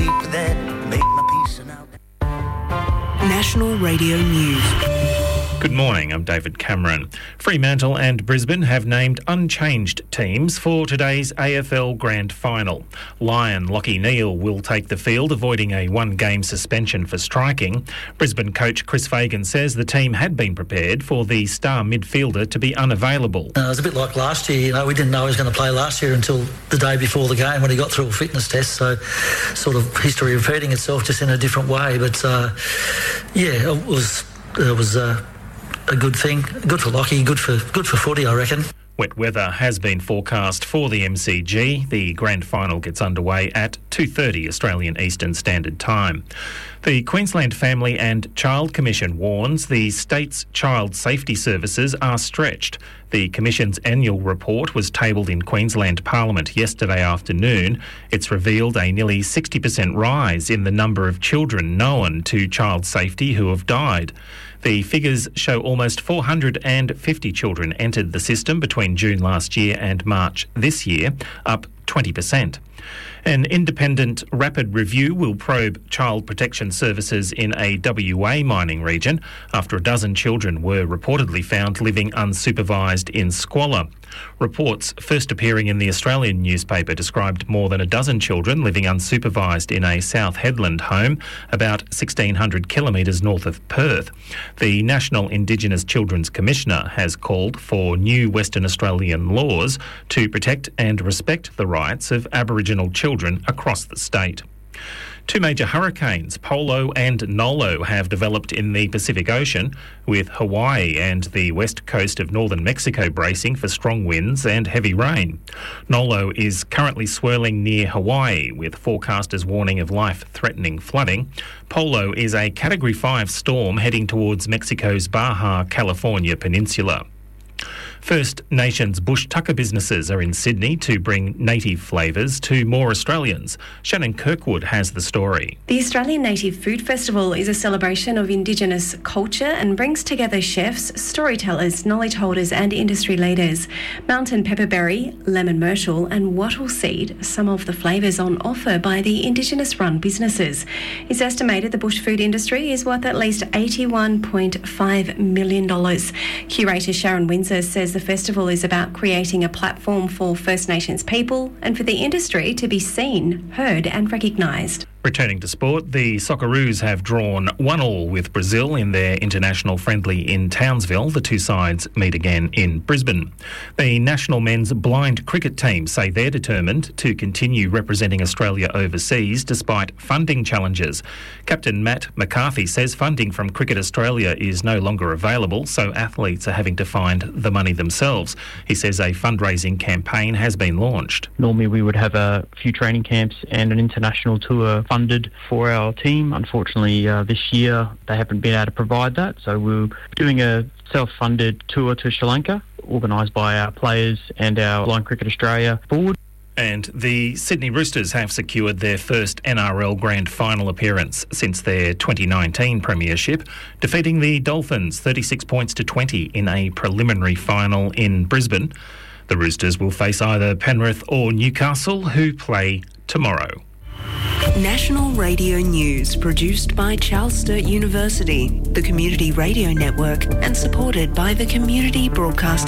sleep then, make my peace and out. National Radio News. Good morning, I'm David Cameron. Fremantle and Brisbane have named unchanged teams for today's AFL Grand Final. Lion Lachie Neale will take the field, avoiding a one-game suspension for striking. Brisbane coach Chris Fagan says the team had been prepared for the star midfielder to be unavailable. It was a bit like last year. We didn't know he was going to play last year until the day before the game when he got through a fitness test. So sort of history repeating itself just in a different way. But, it was a good thing. Good for Lachie, good for footy, I reckon. Wet weather has been forecast for the MCG. The grand final gets underway at 2:30 Australian Eastern Standard Time. The Queensland Family and Child Commission warns the state's child safety services are stretched. The Commission's annual report was tabled in Queensland Parliament yesterday afternoon. It's revealed a nearly 60% rise in the number of children known to child safety who have died. The figures show almost 450 children entered the system between June last year and March this year, up 20%. An independent rapid review will probe child protection services in a WA mining region after a dozen children were reportedly found living unsupervised in squalor. Reports first appearing in the Australian newspaper described more than a dozen children living unsupervised in a South Headland home about 1,600 kilometres north of Perth. The National Indigenous Children's Commissioner has called for new Western Australian laws to protect and respect the rights of Aboriginal children across the state. Two major hurricanes, Polo and Nolo, have developed in the Pacific Ocean, with Hawaii and the west coast of northern Mexico bracing for strong winds and heavy rain. Nolo is currently swirling near Hawaii, with forecasters warning of life-threatening flooding. Polo is a Category 5 storm heading towards Mexico's Baja California peninsula. First Nations bush tucker businesses are in Sydney to bring native flavours to more Australians. Shannon Kirkwood has the story. The Australian Native Food Festival is a celebration of Indigenous culture and brings together chefs, storytellers, knowledge holders and industry leaders. Mountain pepperberry, lemon myrtle and wattle seed are some of the flavours on offer by the Indigenous-run businesses. It's estimated the bush food industry is worth at least $81.5 million. Curator Sharon Windsor says the festival is about creating a platform for First Nations people and for the industry to be seen, heard and recognised. Returning to sport, the Socceroos have drawn 1-1 with Brazil in their international friendly in Townsville. The two sides meet again in Brisbane. The national men's blind cricket team say they're determined to continue representing Australia overseas despite funding challenges. Captain Matt McCarthy says funding from Cricket Australia is no longer available, so athletes are having to find the money themselves. He says a fundraising campaign has been launched. Normally we would have a few training camps and an international tour funded for our team. Unfortunately, this year they haven't been able to provide that, so we're doing a self-funded tour to Sri Lanka, organised by our players and our Blind Cricket Australia board. And the Sydney Roosters have secured their first NRL Grand Final appearance since their 2019 premiership, defeating the Dolphins 36 points to 20 in a preliminary final in Brisbane. The Roosters will face either Penrith or Newcastle, who play tomorrow. National Radio News, produced by Charles Sturt University, the Community Radio Network, and supported by the Community Broadcasting